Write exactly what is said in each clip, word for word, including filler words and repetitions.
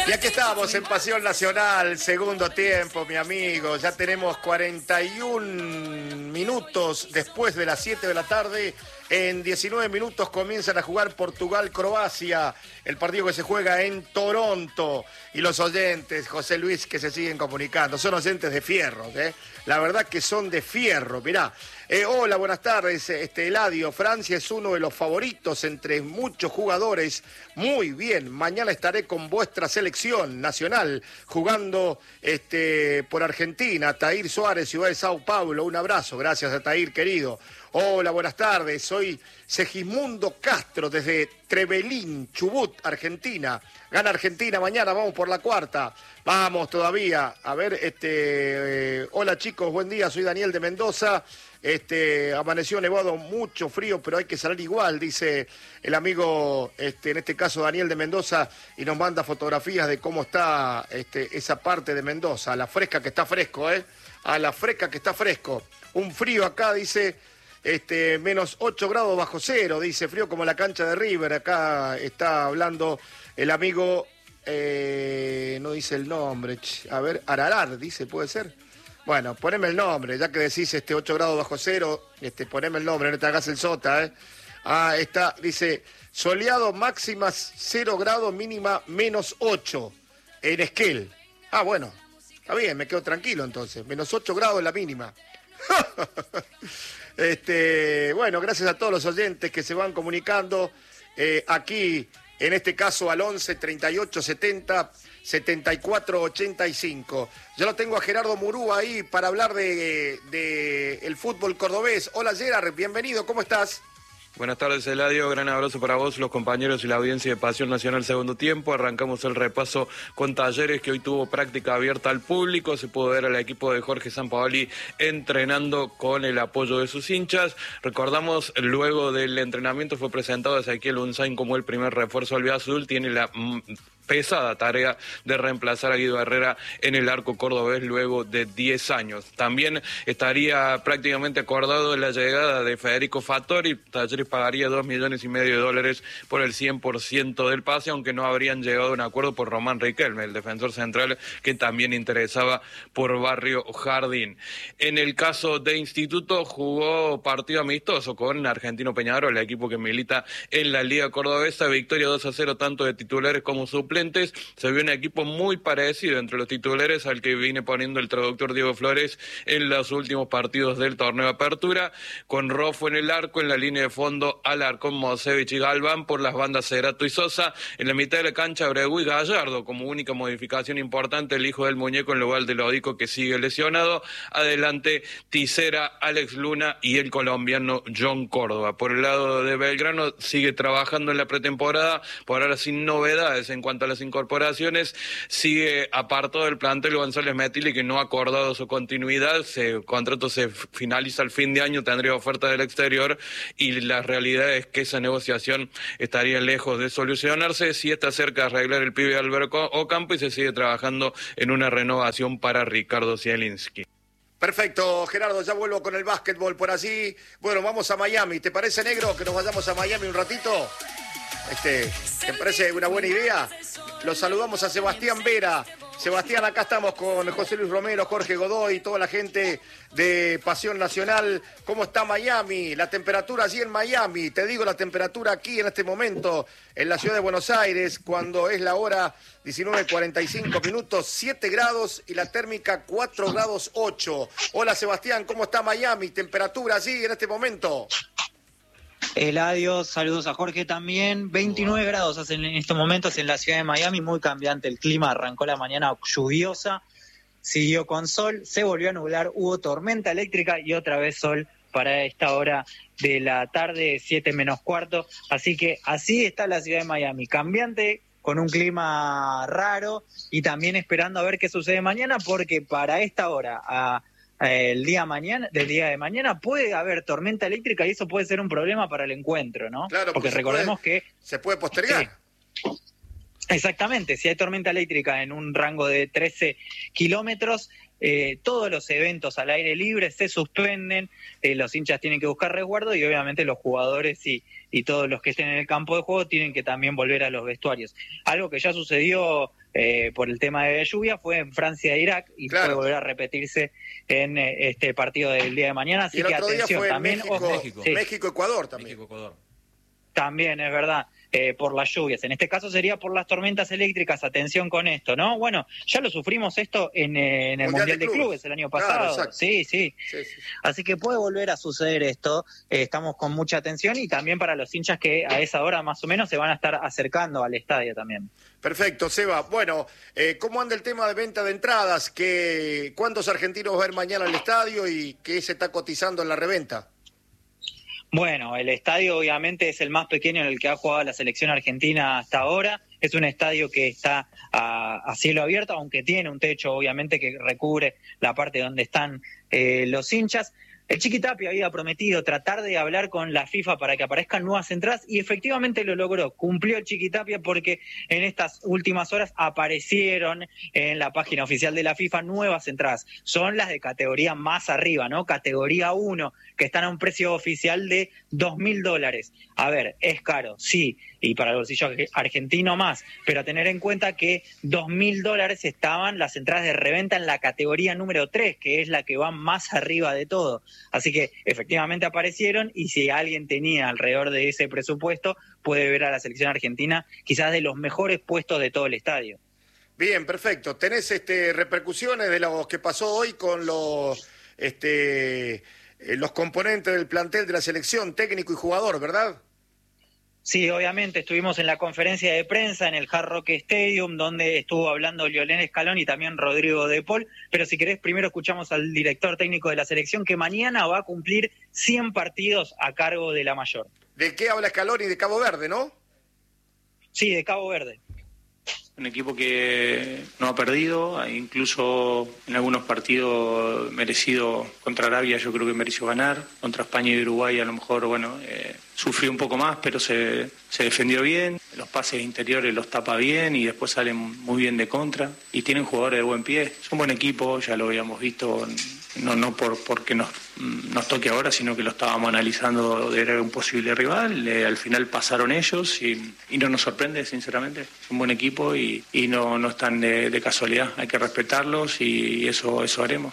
Y aquí estamos en Pasión Nacional, segundo tiempo, mi amigo. Ya tenemos cuarenta y un minutos después de las siete de la tarde. En diecinueve minutos comienzan a jugar Portugal-Croacia, el partido que se juega en Toronto. Y los oyentes, José Luis, que se siguen comunicando, son oyentes de fierro, ¿eh? La verdad que son de fierro, mirá. Eh, hola, buenas tardes, este Eladio. Francia es uno de los favoritos entre muchos jugadores. Muy bien, mañana estaré con vuestra selección nacional jugando este, por Argentina. Tair Suárez, Ciudad de Sao Paulo. Un abrazo, gracias a Tair, querido. Hola, buenas tardes, soy Segismundo Castro desde Trevelín, Chubut, Argentina. Gana Argentina mañana, vamos por la cuarta. Vamos todavía. A ver, este, eh, hola chicos, buen día, soy Daniel de Mendoza. Este, amaneció nevado, mucho frío, pero hay que salir igual, dice el amigo, este, en este caso Daniel de Mendoza, y nos manda fotografías de cómo está este, esa parte de Mendoza, a la fresca que está fresco, ¿eh? A la fresca que está fresco. Un frío acá, dice, este, menos ocho grados bajo cero, dice, frío como la cancha de River. Acá está hablando el amigo, eh, no dice el nombre, a ver, Ararar, dice, ¿puede ser? Bueno, poneme el nombre, ya que decís este ocho grados bajo cero, este, poneme el nombre, no te hagas el sota, ¿eh? Ah, está, dice, soleado, máximas cero grados, mínima menos ocho, en Esquel. Ah, bueno, está bien, me quedo tranquilo entonces, menos ocho grados la mínima. este, bueno, gracias a todos los oyentes que se van comunicando eh, aquí, en este caso al once, treinta y ocho, setenta, setenta y cuatro, ochenta y cinco. Yo lo tengo a Gerardo Murúa ahí para hablar de, de el fútbol cordobés. Hola Gerard, bienvenido, ¿cómo estás? Buenas tardes, Eladio. Gran abrazo para vos, los compañeros y la audiencia de Pasión Nacional segundo tiempo. Arrancamos el repaso con Talleres, que hoy tuvo práctica abierta al público. Se pudo ver al equipo de Jorge Sampaoli entrenando con el apoyo de sus hinchas. Recordamos, luego del entrenamiento fue presentado a Ezequiel Unzain como el primer refuerzo albiazul. Tiene la mm, pesada tarea de reemplazar a Guido Herrera en el arco cordobés luego de diez años. También estaría prácticamente acordado la llegada de Federico Fattori. Talleres pagaría dos millones y medio de dólares por el cien por ciento del pase, aunque no habrían llegado a un acuerdo por Román Riquelme, el defensor central que también interesaba por Barrio Jardín. En el caso de Instituto, jugó partido amistoso con Argentino Peñarol, el equipo que milita en la Liga Cordobesa. Victoria dos a cero tanto de titulares como suplentes. Se vio un equipo muy parecido entre los titulares al que viene poniendo el traductor Diego Flores en los últimos partidos del torneo de apertura, con Rofo en el arco, en la línea de fondo Alarcón, Mosevich y Galván, por las bandas Cerato y Sosa, en la mitad de la cancha Abreu y Gallardo, como única modificación importante, el hijo del muñeco en lugar de Lodico, que sigue lesionado. Adelante Tisera, Alex Luna y el colombiano John Córdoba. Por el lado de Belgrano, sigue trabajando en la pretemporada, por ahora sin novedades en cuanto a las incorporaciones. Sigue apartado del plantel González Metili, que no ha acordado su continuidad. El contrato se finaliza al fin de año, tendría oferta del exterior, y la realidad es que esa negociación estaría lejos de solucionarse. Sí está cerca de arreglar el pibe Alberto Ocampo, y se sigue trabajando en una renovación para Ricardo Zielinski. Perfecto, Gerardo, ya vuelvo con el básquetbol por allí. Bueno, vamos a Miami. ¿Te parece, negro, que nos vayamos a Miami un ratito? Este, ¿te parece una buena idea? Los saludamos a Sebastián Vera. Sebastián, acá estamos con José Luis Romero, Jorge Godoy y toda la gente de Pasión Nacional. ¿Cómo está Miami? La temperatura allí en Miami. Te digo la temperatura aquí en este momento en la ciudad de Buenos Aires, cuando es la hora diecinueve cuarenta y cinco minutos, siete grados y la térmica cuatro grados ocho. Hola Sebastián, ¿cómo está Miami? Temperatura allí en este momento. Eladio, saludos a Jorge también. veintinueve grados hacen en estos momentos en la ciudad de Miami, muy cambiante el clima. Arrancó la mañana lluviosa, siguió con sol, se volvió a nublar, hubo tormenta eléctrica y otra vez sol para esta hora de la tarde, siete menos cuarto. Así que así está la ciudad de Miami, cambiante, con un clima raro y también esperando a ver qué sucede mañana, porque para esta hora, a el día mañana, del día de mañana, puede haber tormenta eléctrica y eso puede ser un problema para el encuentro, ¿no? Claro, porque, porque recordemos puede, que se puede postergar. Sí, exactamente, si hay tormenta eléctrica en un rango de trece kilómetros, eh, todos los eventos al aire libre se suspenden, eh, los hinchas tienen que buscar resguardo y obviamente los jugadores y, y todos los que estén en el campo de juego tienen que también volver a los vestuarios. Algo que ya sucedió eh, por el tema de lluvia fue en Francia e Irak y claro. puede volver a repetirse en eh, este partido del día de mañana. Así y el que otro atención, día fue también México, ojo, México, sí. México, Ecuador también. México, Ecuador. También es verdad, eh, por las lluvias. En este caso sería por las tormentas eléctricas. Atención con esto, ¿no? Bueno, ya lo sufrimos esto en, eh, en el Mundial, Mundial de, de Clubes. Clubes el año pasado. Claro, sí, sí, sí, sí. Así que puede volver a suceder esto. Eh, estamos con mucha atención y también para los hinchas que a esa hora más o menos se van a estar acercando al estadio también. Perfecto, Seba. Bueno, eh, ¿cómo anda el tema de venta de entradas? ¿Qué, ¿Cuántos argentinos va a ir mañana al estadio y qué se está cotizando en la reventa? Bueno, el estadio obviamente es el más pequeño en el que ha jugado la selección argentina hasta ahora. Es un estadio que está a, a cielo abierto, aunque tiene un techo obviamente que recubre la parte donde están eh, los hinchas. El Chiqui Tapia había prometido tratar de hablar con la FIFA para que aparezcan nuevas entradas y efectivamente lo logró. Cumplió el Chiqui Tapia porque en estas últimas horas aparecieron en la página oficial de la FIFA nuevas entradas. Son las de categoría más arriba, ¿no? Categoría uno, que están a un precio oficial de dos mil dólares. A ver, es caro, sí, y para el bolsillo argentino más, pero a tener en cuenta que dos mil dólares estaban las entradas de reventa en la categoría número tres, que es la que va más arriba de todo. Así que efectivamente aparecieron y si alguien tenía alrededor de ese presupuesto puede ver a la selección argentina quizás de los mejores puestos de todo el estadio. Bien, perfecto. ¿Tenés este, repercusiones de lo que pasó hoy con los, este, eh, los componentes del plantel de la selección, técnico y jugador, verdad? Sí, obviamente, estuvimos en la conferencia de prensa en el Hard Rock Stadium, donde estuvo hablando Lionel Scaloni y también Rodrigo De Paul, pero si querés, primero escuchamos al director técnico de la selección, que mañana va a cumplir cien partidos a cargo de la mayor. ¿De qué habla Scaloni? De Cabo Verde, ¿no? Sí, de Cabo Verde. Un equipo que no ha perdido, incluso en algunos partidos merecido. Contra Arabia yo creo que mereció ganar, contra España y Uruguay a lo mejor, bueno, eh, sufrió un poco más, pero se, se defendió bien, los pases interiores los tapa bien y después salen muy bien de contra y tienen jugadores de buen pie. Es un buen equipo, ya lo habíamos visto, no, no por porque nos, nos toque ahora, sino que lo estábamos analizando de era un posible rival, eh, al final pasaron ellos y, y no nos sorprende, sinceramente. Es un buen equipo y, y no, no están de, de casualidad, hay que respetarlos y eso, eso haremos.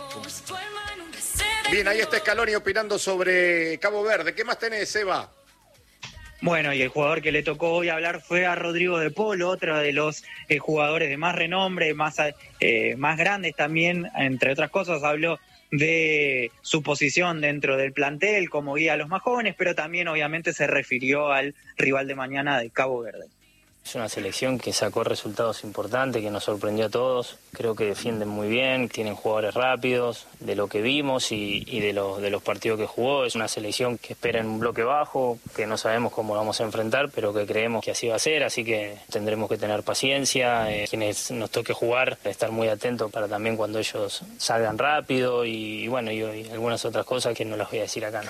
Bien, ahí está Scaloni opinando sobre Cabo Verde. ¿Qué más tenés, Seba? Bueno, y el jugador que le tocó hoy hablar fue a Rodrigo De Paul, otro de los eh, jugadores de más renombre, más, eh, más grandes también, entre otras cosas, habló de su posición dentro del plantel como guía a los más jóvenes, pero también obviamente se refirió al rival de mañana de Cabo Verde. Es una selección que sacó resultados importantes, que nos sorprendió a todos. Creo que defienden muy bien, tienen jugadores rápidos, de lo que vimos y, y de, los, de los partidos que jugó. Es una selección que espera en un bloque bajo, que no sabemos cómo lo vamos a enfrentar, pero que creemos que así va a ser, así que tendremos que tener paciencia. Eh, quienes nos toque jugar, estar muy atentos para también cuando ellos salgan rápido y, y bueno, y, y algunas otras cosas que no las voy a decir acá, ¿no?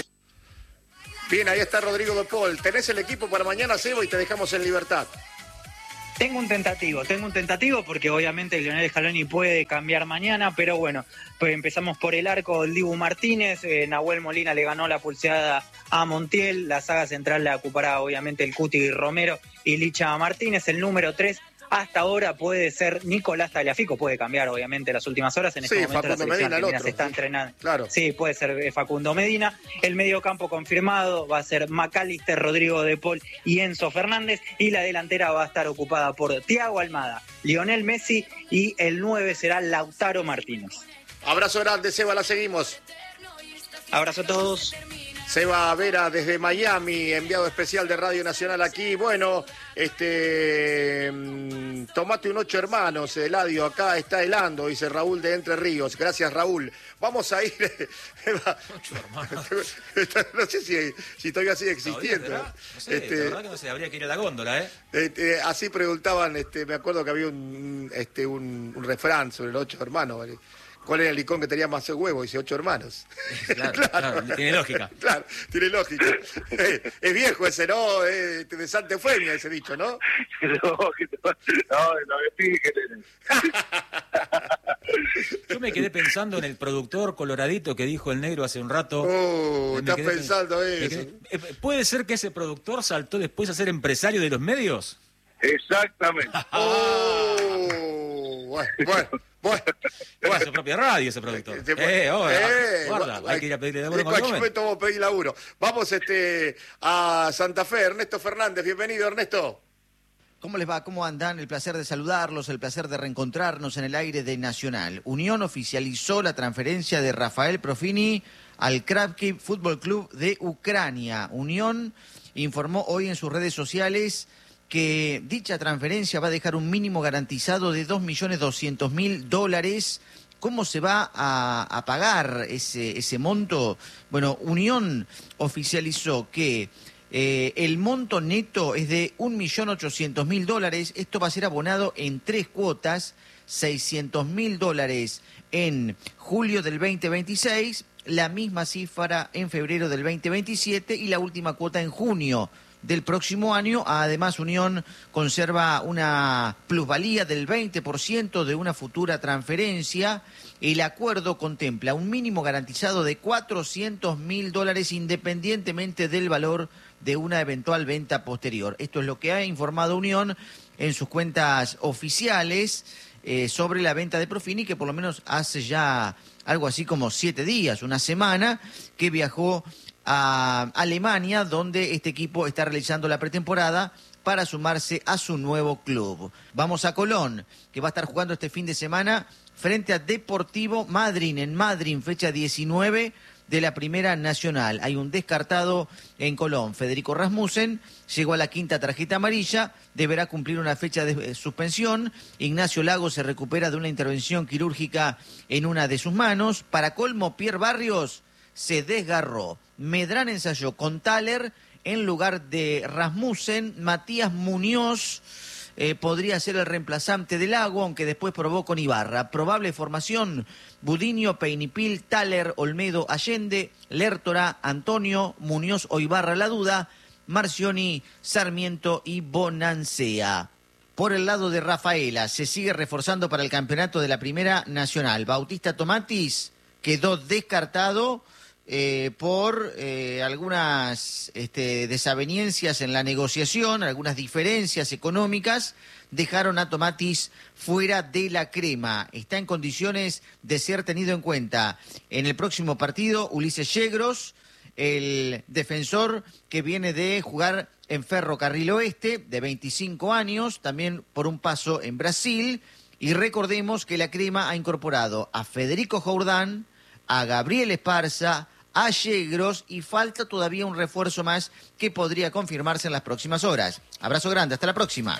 Bien, ahí está Rodrigo De Paul. ¿Tenés el equipo para mañana, Seba, y te dejamos en libertad? Tengo un tentativo, tengo un tentativo porque obviamente Lionel Scaloni puede cambiar mañana, pero bueno, pues empezamos por el arco del Dibu Martínez, eh, Nahuel Molina le ganó la pulseada a Montiel, la saga central la ocupará obviamente el Cuti Romero y Licha Martínez, el número tres. Hasta ahora puede ser Nicolás Tagliafico, puede cambiar obviamente las últimas horas. En este sí, momento Facundo la selección Medina, el otro, se está sí. entrenando. Claro. Sí, puede ser Facundo Medina. El mediocampo confirmado va a ser McAllister, Rodrigo De Paul y Enzo Fernández. Y la delantera va a estar ocupada por Thiago Almada, Lionel Messi y el nueve será Lautaro Martínez. Abrazo grande, Seba, la seguimos. Abrazo a todos. Seba Vera desde Miami, enviado especial de Radio Nacional aquí. Bueno, este mmm, tomate un ocho hermanos, Eladio, acá está helando, dice Raúl de Entre Ríos. Gracias, Raúl. Vamos a ir. Ocho hermanos. No sé si, si todavía sigue existiendo. ¿Todavía no sé, este, la verdad que no sé, habría que ir a la góndola, ¿eh? Este, así preguntaban, este, me acuerdo que había un, este, un, un refrán sobre los ocho hermanos, ¿vale? ¿Cuál era el licón que tenía más huevo? Dice, ocho hermanos. Claro, claro, tiene lógica. Claro, tiene lógica. Eh, es viejo ese, ¿no? Eh, de Santa Eufemia ese dicho, ¿no? No, no, no me fíjate. Yo me quedé pensando en el productor coloradito que dijo el negro hace un rato. Oh, Me estás quedé pensando me eso. quedé- eh, ¿Puede ser que ese productor saltó después a ser empresario de los medios? Exactamente. Oh, bueno, bueno, bueno. Tiene su propia radio ese productor. Se- Eh, oh, eh, guarda, gua- hay que ir a pedirle laburo en cuando cualquier comen. momento vamos a pedir laburo. Vamos este, a Santa Fe, Ernesto Fernández. Bienvenido, Ernesto. ¿Cómo les va? ¿Cómo andan? El placer de saludarlos, el placer de reencontrarnos en el aire de Nacional. Unión oficializó la transferencia de Rafael Profini al Krapki Fútbol Club de Ucrania. Unión informó hoy en sus redes sociales que dicha transferencia va a dejar un mínimo garantizado de dos millones doscientos mil dólares. ¿Cómo se va a, a pagar ese, ese monto? Bueno, Unión oficializó que Eh, el monto neto es de un millón ochocientos mil dólares. Esto va a ser abonado en tres cuotas, seiscientos mil dólares en julio del veinte veintiséis, la misma cifra en febrero del veinte veintisiete y la última cuota en junio del próximo año. Además, Unión conserva una plusvalía del veinte por ciento de una futura transferencia. El acuerdo contempla un mínimo garantizado de cuatrocientos mil dólares independientemente del valor de una eventual venta posterior. Esto es lo que ha informado Unión en sus cuentas oficiales eh, sobre la venta de Profini, que por lo menos hace ya algo así como siete días, una semana, que viajó a Alemania, donde este equipo está realizando la pretemporada para sumarse a su nuevo club. Vamos a Colón, que va a estar jugando este fin de semana frente a Deportivo Madryn, en Madryn, fecha diecinueve de la Primera Nacional. Hay un descartado en Colón. Federico Rasmussen llegó a la quinta tarjeta amarilla, deberá cumplir una fecha de suspensión. Ignacio Lago se recupera de una intervención quirúrgica en una de sus manos. Para colmo, Pierre Barrios se desgarró. Medrán ensayó con Thaler en lugar de Rasmussen. Matías Muñoz eh, podría ser el reemplazante de Lago, aunque después probó con Ibarra. Probable formación: Budiño, Peinipil, Thaler, Olmedo, Allende, Lertora, Antonio, Muñoz o Ibarra la duda, Marcioni, Sarmiento y Bonancea. Por el lado de Rafaela, se sigue reforzando para el campeonato de la Primera Nacional. Bautista Tomatis quedó descartado eh, por eh, algunas este, desavenencias en la negociación, algunas diferencias económicas, dejaron a Tomatis fuera de la crema. Está en condiciones de ser tenido en cuenta en el próximo partido Ulises Yegros, el defensor que viene de jugar en Ferrocarril Oeste, de veinticinco años, también por un paso en Brasil. Y recordemos que la crema ha incorporado a Federico Jordán, a Gabriel Esparza, a Yegros, y falta todavía un refuerzo más que podría confirmarse en las próximas horas. Abrazo grande, hasta la próxima.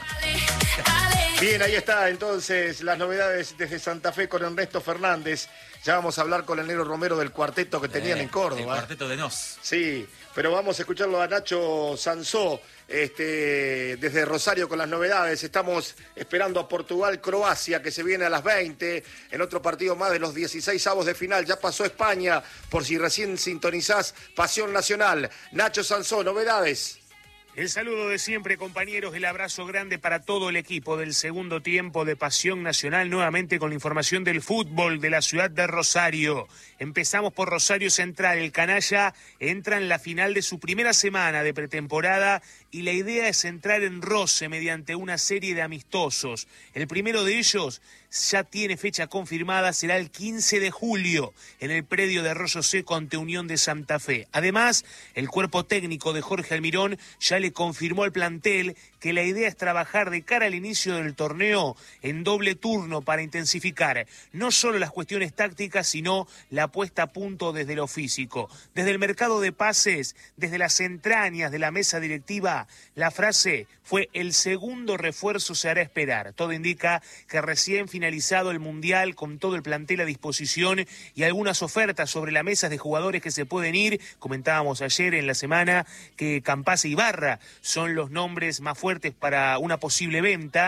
Bien, ahí está entonces las novedades desde Santa Fe con Ernesto Fernández. Ya vamos a hablar con el Negro Romero del cuarteto que tenían Eh, en Córdoba. El cuarteto de Nos. Sí, pero vamos a escucharlo a Nacho Sansó este, desde Rosario con las novedades. Estamos esperando a Portugal-Croacia, que se viene a las veinte. En otro partido más de los dieciséis avos de final. Ya pasó España, por si recién sintonizás, Pasión Nacional. Nacho Sansó, novedades. El saludo de siempre, compañeros, el abrazo grande para todo el equipo del segundo tiempo de Pasión Nacional, nuevamente con la información del fútbol de la ciudad de Rosario. Empezamos por Rosario Central. El canalla entra en la final de su primera semana de pretemporada y la idea es entrar en roce mediante una serie de amistosos. El primero de ellos ya tiene fecha confirmada, será el quince de julio en el predio de Arroyo Seco ante Unión de Santa Fe. Además, el cuerpo técnico de Jorge Almirón ya le confirmó al plantel que la idea es trabajar de cara al inicio del torneo en doble turno para intensificar no solo las cuestiones tácticas, sino la puesta a punto desde lo físico. Desde el mercado de pases, desde las entrañas de la mesa directiva, la frase fue: el segundo refuerzo se hará esperar. Todo indica que recién finalizado el Mundial, con todo el plantel a disposición y algunas ofertas sobre la mesa de jugadores que se pueden ir. Comentábamos ayer en la semana que Campaz e Ibarra son los nombres más fuertes para una posible venta.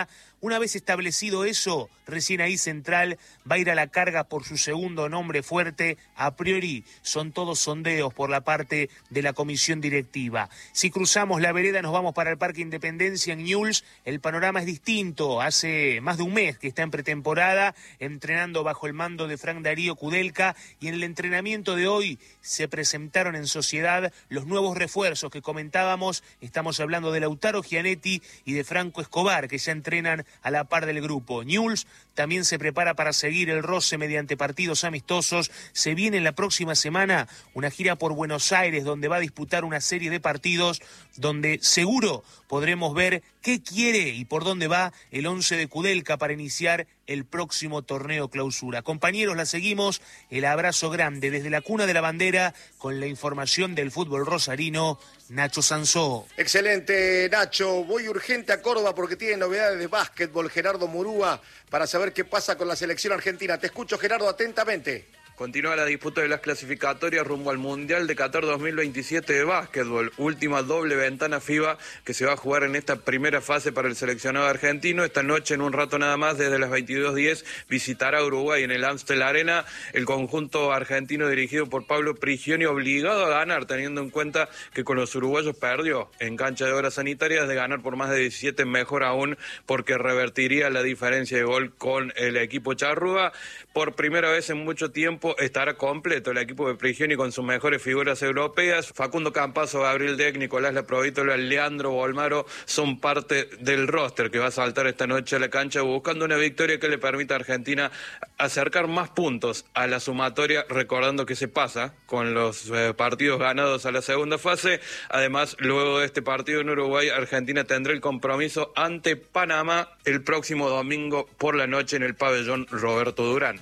Una vez establecido eso, recién ahí Central va a ir a la carga por su segundo nombre fuerte. A priori son todos sondeos por la parte de la comisión directiva. Si cruzamos la vereda nos vamos para el Parque Independencia en Newell's. El panorama es distinto. Hace más de un mes que está en pretemporada, entrenando bajo el mando de Frank Darío Kudelka, y en el entrenamiento de hoy se presentaron en sociedad los nuevos refuerzos que comentábamos. Estamos hablando de Lautaro Gianetti y de Franco Escobar, que ya entrenan a la par del grupo. Newell's también se prepara para seguir el roce mediante partidos amistosos. Se viene en la próxima semana una gira por Buenos Aires, donde va a disputar una serie de partidos donde seguro podremos ver qué quiere y por dónde va el once de Kudelka para iniciar el próximo torneo clausura. Compañeros, la seguimos. El abrazo grande desde la cuna de la bandera con la información del fútbol rosarino, Nacho Sansó. Excelente, Nacho. Voy urgente a Córdoba porque tiene novedades de básquetbol Gerardo Murúa para saber qué pasa con la selección argentina. Te escucho, Gerardo, atentamente. Continúa la disputa de las clasificatorias rumbo al Mundial de Qatar dos mil veintisiete de básquetbol, última doble ventana FIBA que se va a jugar en esta primera fase para el seleccionado argentino. Esta noche, en un rato nada más, desde las veintidós diez, visitará Uruguay en el Amstel Arena. El conjunto argentino dirigido por Pablo Prigioni, obligado a ganar, teniendo en cuenta que con los uruguayos perdió en cancha de obras sanitarias. De ganar por más de diecisiete, mejor aún, porque revertiría la diferencia de gol con el equipo charrúa. Por primera vez en mucho tiempo estará completo el equipo de Prigioni con sus mejores figuras europeas. Facundo Campazzo, Gabriel Deck, Nicolás Laprovítola, Leandro Bolmaro son parte del roster que va a saltar esta noche a la cancha buscando una victoria que le permita a Argentina acercar más puntos a la sumatoria, recordando que se pasa con los eh, partidos ganados a la segunda fase. Además, luego de este partido en Uruguay, Argentina tendrá el compromiso ante Panamá el próximo domingo por la noche en el pabellón Roberto Durán.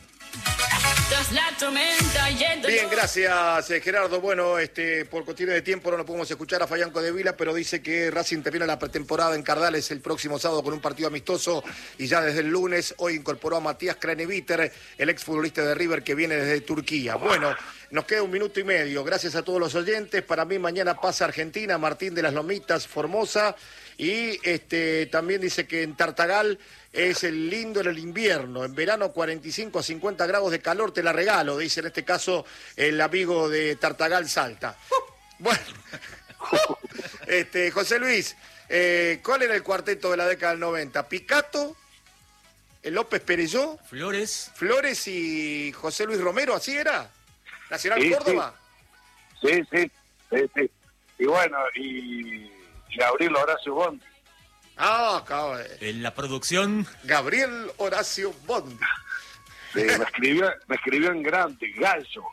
Bien, gracias, eh, Gerardo. Bueno, este, por cuestiones de tiempo no lo podemos escuchar a Fabianco de Vila, pero dice que Racing termina la pretemporada en Cardales el próximo sábado con un partido amistoso, y ya desde el lunes hoy incorporó a Matías Kraneviter, el exfutbolista de River que viene desde Turquía. Bueno, nos queda un minuto y medio. Gracias a todos los oyentes. Para mí mañana pasa Argentina, Martín de las Lomitas, Formosa, y este también dice que en Tartagal es el lindo en el invierno, en verano cuarenta y cinco a cincuenta grados de calor, te la regalo, dice en este caso el amigo de Tartagal Salta. Bueno, este José Luis, eh, ¿cuál era el cuarteto de la década del noventa? Picato, López Perelló, Flores, Flores y José Luis Romero, ¿así era? Nacional Sí, Córdoba. Sí, sí, sí, sí. Y bueno, y, y Gabriel Horacio Bondi. Ah, cabrón. en la producción. Gabriel Horacio Bondi. Sí, me escribió, me escribió en grande, gallo.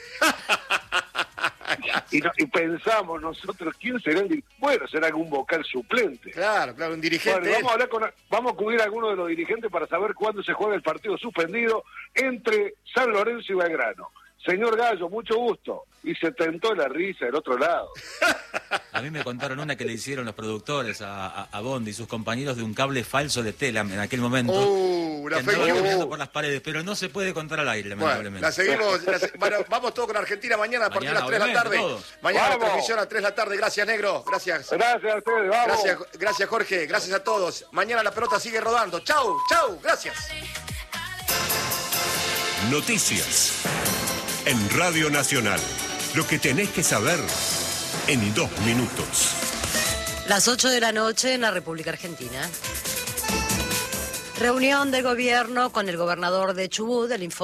Y, no- y pensamos nosotros, ¿quién será el dir- Bueno, será algún vocal suplente. Claro, claro, un dirigente. Bueno, vamos a hablar con, vamos a cubrir a alguno de los dirigentes para saber cuándo se juega el partido suspendido entre San Lorenzo y Belgrano. Señor Gallo, mucho gusto. Y se tentó la risa del otro lado. A mí me contaron una que le hicieron los productores a, a, a Bondi y sus compañeros de un cable falso de tela en aquel momento. Uh, una que andaba fake news. caminando por las paredes, pero no se puede contar al aire, Bueno, lamentablemente. la seguimos. la se- bueno, vamos todos con Argentina mañana a partir de las Mañana, tres de la tarde. obviamente, todos. Mañana la Vamos. transmisión a las tres de la tarde. Gracias, Negro. Gracias. Gracias a ustedes, vamos. Gracias, gracias, Jorge. Gracias a todos. Mañana la pelota sigue rodando. Chau, chau. Gracias. Noticias. En Radio Nacional. Lo que tenés que saber en dos minutos. Las ocho de la noche en la República Argentina. Reunión de gobierno con el gobernador de Chubut, el informe